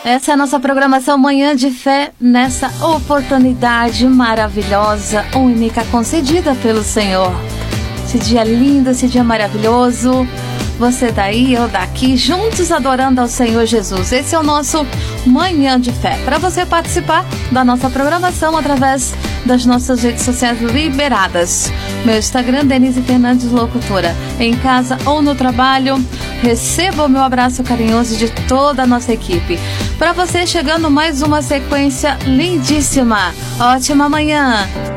Essa é a nossa programação Manhã de Fé, nessa oportunidade maravilhosa, única, concedida pelo Senhor. Esse dia lindo, esse dia maravilhoso, você daí, eu daqui, juntos adorando ao Senhor Jesus. Esse é o nosso Manhã de Fé. Para você participar da nossa programação através das nossas redes sociais liberadas. Meu Instagram, Denise Fernandes Locutora. Em casa ou no trabalho, receba o meu abraço carinhoso de toda a nossa equipe. Para você chegando mais uma sequência lindíssima. Ótima manhã!